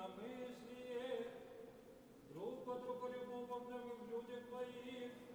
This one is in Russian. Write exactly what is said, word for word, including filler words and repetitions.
единомыслие, друг по другу любовь обновив в людях Твоих,